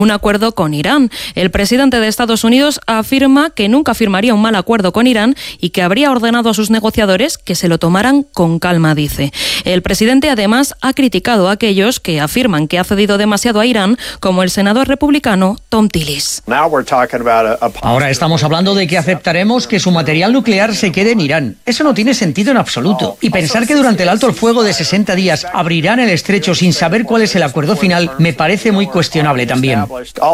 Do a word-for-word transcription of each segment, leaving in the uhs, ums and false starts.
un acuerdo con Irán. El presidente de Estados Unidos afirma que nunca firmaría un mal acuerdo con Irán y que habría ordenado a sus negociadores que se lo tomaran con calma, dice. El presidente además ha criticado a aquellos que afirman que ha cedido demasiado a Irán, como el senador republicano Thom Tillis. Ahora estamos hablando de que aceptaremos que su material nuclear se quede en Irán. Eso no tiene sentido en absoluto. Y pensar que durante el alto el fuego de sesenta días abrirán el estrecho sin saber cuál es el acuerdo final me parece muy cuestionable también.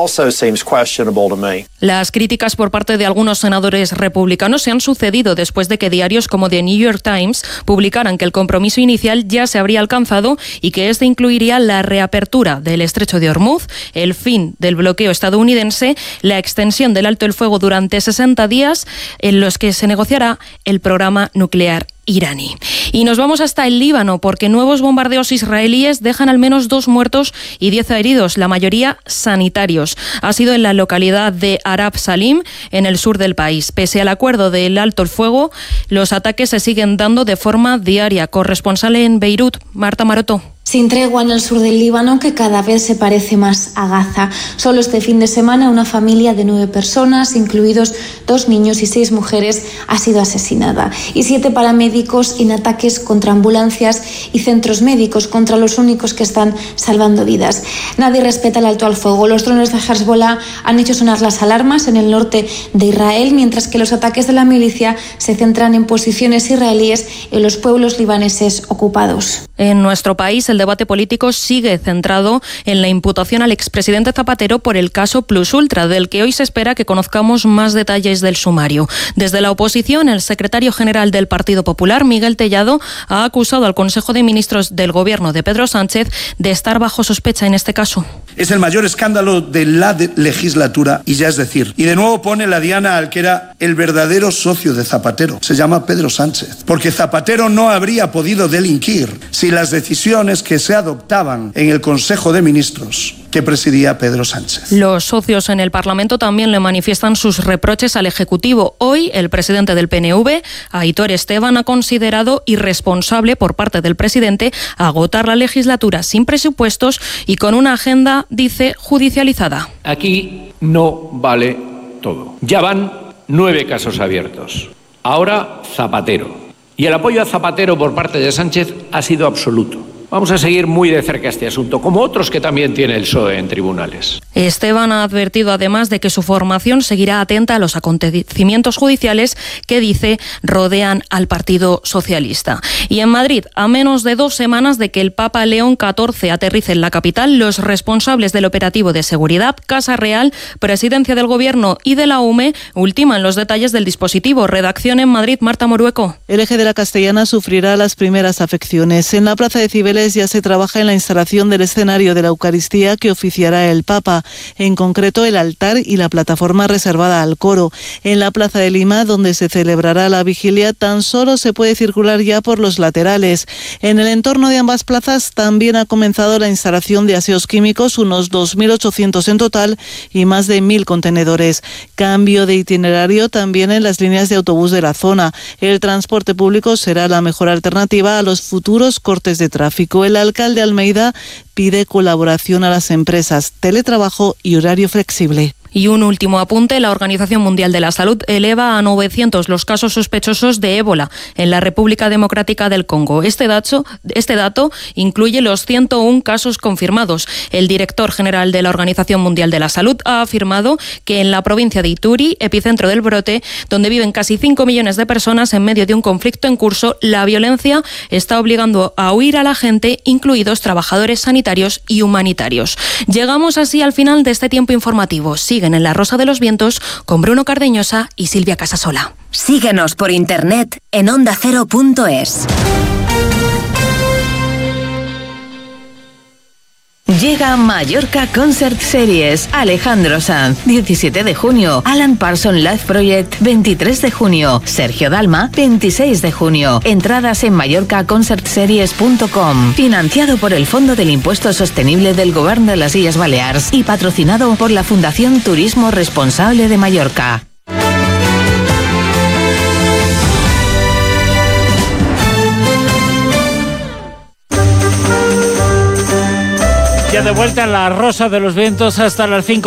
Las críticas por parte de algunos senadores republicanos se han sucedido después de que diarios como The New York Times publicaran que el compromiso inicial ya se habría alcanzado y que este incluiría la reapertura del estrecho de Hormuz, el fin del bloqueo estadounidense, la extensión del alto el fuego durante sesenta días en los que se negociará el programa nuclear iraní. Y nos vamos hasta el Líbano, porque nuevos bombardeos israelíes dejan al menos dos muertos y diez heridos, la mayoría sanitarios. Ha sido en la localidad de Arab Salim, en el sur del país. Pese al acuerdo del alto el fuego, los ataques se siguen dando de forma diaria. Corresponsal en Beirut, Marta Maroto. Sin tregua en el sur del Líbano, que cada vez se parece más a Gaza. Solo este fin de semana una familia de nueve personas, incluidos dos niños y seis mujeres, ha sido asesinada. Y siete paramédicos en ataques contra ambulancias y centros médicos, contra los únicos que están salvando vidas. Nadie respeta el alto al fuego. Los drones de Hezbollah han hecho sonar las alarmas en el norte de Israel, mientras que los ataques de la milicia se centran en posiciones israelíes en los pueblos libaneses ocupados. En nuestro país, el debate político sigue centrado en la imputación al expresidente Zapatero por el caso Plus Ultra, del que hoy se espera que conozcamos más detalles del sumario. Desde la oposición, el secretario general del Partido Popular, Miguel Tellado, ha acusado al Consejo de Ministros del Gobierno de Pedro Sánchez de estar bajo sospecha en este caso. Es el mayor escándalo de la de legislatura y ya es decir, y de nuevo pone la diana al que era el verdadero socio de Zapatero. Se llama Pedro Sánchez, porque Zapatero no habría podido delinquir si las decisiones que se adoptaban en el Consejo de Ministros que presidía Pedro Sánchez. Los socios en el Parlamento también le manifiestan sus reproches al Ejecutivo. Hoy, el presidente del P N V, Aitor Esteban, ha considerado irresponsable por parte del presidente agotar la legislatura sin presupuestos y con una agenda, dice, judicializada. Aquí no vale todo. Ya van nueve casos abiertos. Ahora Zapatero. Y el apoyo a Zapatero por parte de Sánchez ha sido absoluto. Vamos a seguir muy de cerca este asunto, como otros que también tiene el P S O E en tribunales. Esteban ha advertido además de que su formación seguirá atenta a los acontecimientos judiciales que, dice, rodean al Partido Socialista. Y en Madrid, a menos de dos semanas de que el Papa León catorce aterrice en la capital, los responsables del operativo de seguridad, Casa Real, Presidencia del Gobierno y de la U M E ultiman los detalles del dispositivo. Redacción en Madrid, Marta Morueco. El eje de la Castellana sufrirá las primeras afecciones. En la Plaza de Cibeles ya se trabaja en la instalación del escenario de la Eucaristía que oficiará el Papa, en concreto el altar y la plataforma reservada al coro. En la Plaza de Lima, donde se celebrará la vigilia, tan solo se puede circular ya por los laterales. En el entorno de ambas plazas también ha comenzado la instalación de aseos químicos, unos dos mil ochocientos en total y más de mil contenedores. Cambio de itinerario también en las líneas de autobús de la zona. El transporte público será la mejor alternativa a los futuros cortes de tráfico. El alcalde Almeida pide colaboración a las empresas, teletrabajo y horario flexible. Y un último apunte, la Organización Mundial de la Salud eleva a novecientos los casos sospechosos de ébola en la República Democrática del Congo. Este dato, este dato incluye los ciento uno casos confirmados. El director general de la Organización Mundial de la Salud ha afirmado que en la provincia de Ituri, epicentro del brote, donde viven casi cinco millones de personas en medio de un conflicto en curso, la violencia está obligando a huir a la gente, incluidos trabajadores sanitarios y humanitarios. Llegamos así al final de este tiempo informativo. Siguen en La Rosa de los Vientos con Bruno Cardeñosa y Silvia Casasola. Síguenos por internet en onda cero punto es. Llega Mallorca Concert Series. Alejandro Sanz, diecisiete de junio. Alan Parsons Live Project, veintitrés de junio. Sergio Dalma, veintiséis de junio. Entradas en mallorca concert series punto com. Financiado por el Fondo del Impuesto Sostenible del Gobierno de las Illes Balears y patrocinado por la Fundación Turismo Responsable de Mallorca. Ya de vuelta en la Rosa de los Vientos hasta las cinco.